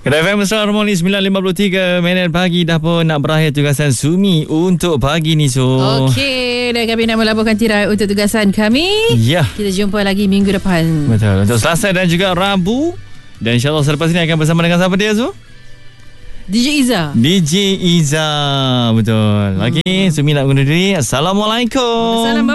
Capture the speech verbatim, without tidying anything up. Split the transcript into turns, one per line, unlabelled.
Kedai F M Mesra Harmoni sembilan lima puluh tiga minit pagi dah pun nak berakhir tugasan Sumi untuk pagi ni so.
Okey, dan kami nak melaburkan tirai untuk tugasan kami.
Ya.
Kita jumpa lagi minggu depan.
Betul. Untuk Selasa dan juga Rabu. Dan insyaAllah selepas ini akan bersama dengan siapa dia Su?
D J Iza.
D J Iza. Betul. Lagi hmm. Sumi nak guna diri. Assalamualaikum.
Assalamualaikum.